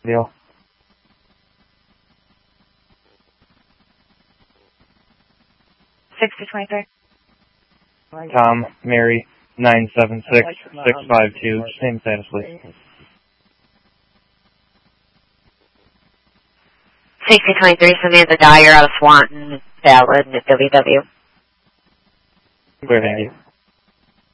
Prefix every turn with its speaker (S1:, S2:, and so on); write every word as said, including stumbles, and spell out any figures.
S1: Deal.
S2: sixty twenty-three.
S1: Tom, Mary, nine seven six, six five two. Same status, please.
S2: sixty twenty-three, Samantha Dyer out of Swanton, valid at W W.
S1: Clear, thank you.